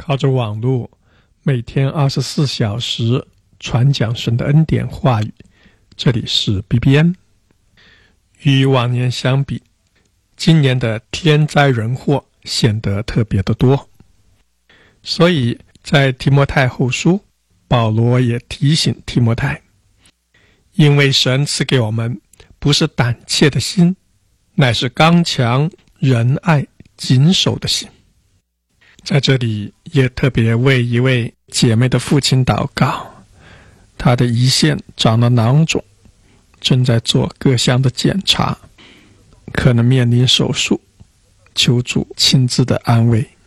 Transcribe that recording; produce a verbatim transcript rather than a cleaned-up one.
靠着网络，每天二十四小时传讲神的恩典话语。这里是 B B N。 与往年相比，今年的天灾人祸显得特别的多，所以在提摩太后书，保罗也提醒提摩太，因为神赐给我们不是胆怯的心，乃是刚强、仁爱、谨守的心。在这里也特别为一位姐妹的父亲祷告，他的胰腺长了囊肿，正在做各项的检查，可能面临手术，求主亲自的安慰。